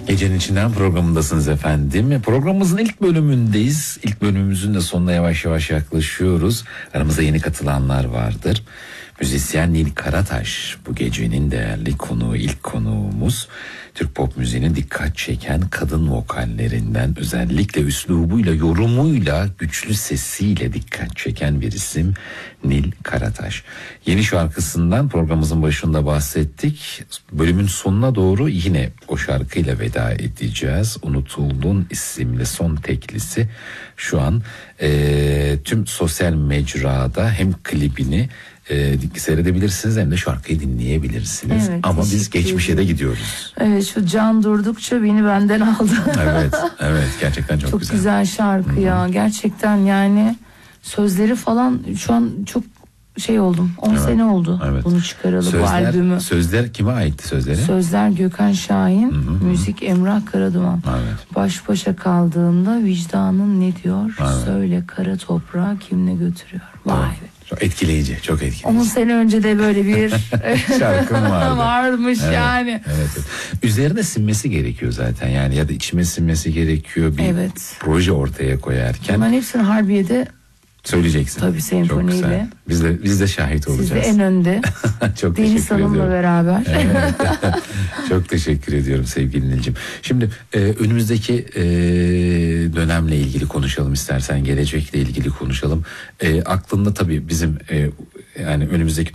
Gecenin içinden programındasınız efendim. Programımızın ilk bölümündeyiz. İlk bölümümüzün de sonuna yavaş yavaş yaklaşıyoruz. Aramızda yeni katılanlar vardır. Müzisyen Nil Karataş bu gecenin değerli konuğu, ilk konuğumuz. Türk pop müziğinin dikkat çeken kadın vokallerinden, özellikle üslubuyla, yorumuyla, güçlü sesiyle dikkat çeken bir isim Nil Karataş. Yeni şarkısından programımızın başında bahsettik. Bölümün sonuna doğru yine o şarkıyla veda edeceğiz. Unutuldun isimli son teklisi şu an tüm sosyal mecrada hem klibini seyredebilirsiniz hem de şarkıyı dinleyebilirsiniz. Evet, ama biz geçmişe de gidiyoruz. Evet, şu can durdukça beni benden aldı. evet gerçekten çok güzel. Çok güzel şarkı ya gerçekten, yani sözleri falan şu an çok şey oldum. 10 sene oldu bunu çıkaralı, bu albümü. Sözler kime aitti sözleri? Sözler Gökhan Şahin, müzik Emrah Karaduman. Evet. Baş başa kaldığında vicdanın ne diyor? Söyle kara toprağa kim ne götürüyor? Vay be. Çok etkileyici, çok etkileyici. 10 sene önce de böyle bir şarkım vardı. varmış yani. Evet. Üzerine sinmesi gerekiyor zaten, yani ya da içime sinmesi gerekiyor bir proje ortaya koyarken. Bunların hepsini Harbiye'de söyleyeceksin. Tabii senfoniyle. Biz de şahit olacağız. Siz de en önde. Çok Deniz Hanım'la beraber. Evet. Çok teşekkür ediyorum sevgili Nilcim. Şimdi önümüzdeki dönemle ilgili konuşalım istersen. Gelecekle ilgili konuşalım. Aklında tabii bizim yani önümüzdeki